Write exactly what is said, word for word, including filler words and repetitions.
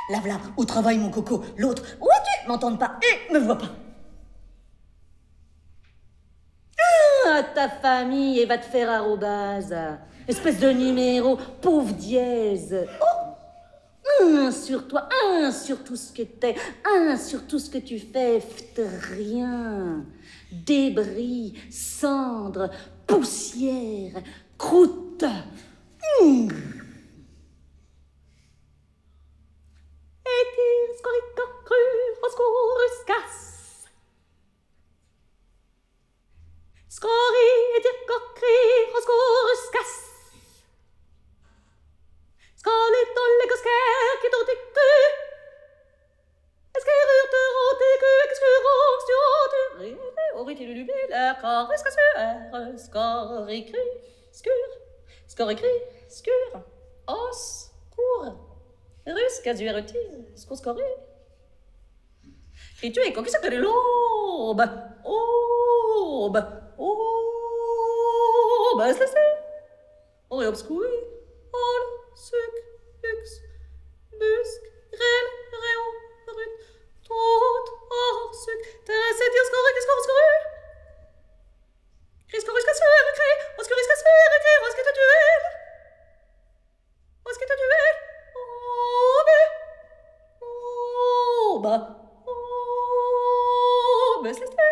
Là, là, au travail, mon coco. L'autre, où es-tu? M'entendent pas et me voient pas. Ah, ta famille et va te faire arrobase. Espèce de numéro, pauvre dièse. Oh, un sur toi, un sur tout ce que t'es, un sur tout ce que tu fais, f't rien. Débris, cendres, poussière, croûte. Mmh. Et tire, scorica, cru, oscuruscas. Scori et tircocri, oscuruscas. Scoletto le coscher, qui t'ont écu. Esquerure te rotécu, excuro, extiotu. Oriti lulubé, la corps, escassuère. Scoricri, scur. Scoricri, scur. Os, cour. Rus, casueruti, scoscoré. Et tu es qui s'appelle l'aube. Aube. Aube. C'est ça. On est obscur. Ol, suc, lux, busc, grêle, réon, brut, tout, or, suc, terrasse, dire, scoré, qu'est-ce qu'on scoré? Cris, corus, cassure, cré, oscuris, cassure, cré, osquette, duel. Osquette, duel. Aube. Aube. Aube, c'est ça.